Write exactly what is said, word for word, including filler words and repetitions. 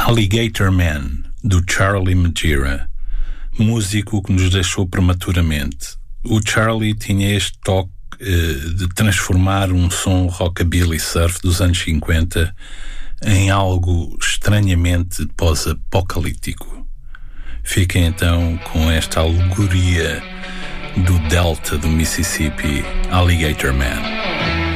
Alligator Man, do Charlie Magira, músico que nos deixou prematuramente. O Charlie tinha este toque eh, de transformar um som rockabilly surf dos anos cinquenta em algo estranhamente pós-apocalíptico. Fiquem então com esta alegoria do delta do Mississippi, Alligator Man.